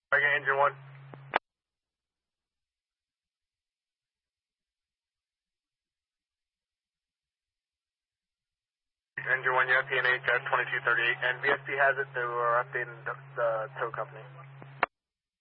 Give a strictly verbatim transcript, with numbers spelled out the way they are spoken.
Target engine one. Engine one, you have P N H at twenty-two thirty-eight, and V S P has it, they were updating the, the tow company.